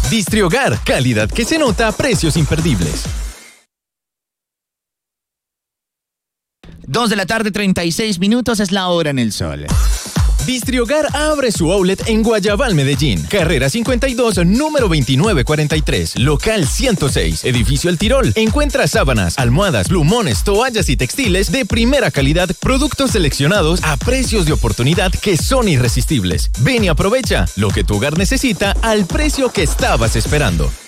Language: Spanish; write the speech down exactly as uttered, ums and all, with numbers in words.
Distrihogar, calidad que se nota, precios imperdibles. Dos de la tarde, treinta y seis minutos, es la hora en el sol. Distrihogar abre su outlet en Guayabal, Medellín. Carrera cincuenta y dos, número veintinueve cuarenta y tres. Local ciento seis. Edificio El Tirol. Encuentra sábanas, almohadas, plumones, toallas y textiles de primera calidad. Productos seleccionados a precios de oportunidad que son irresistibles. Ven y aprovecha lo que tu hogar necesita al precio que estabas esperando.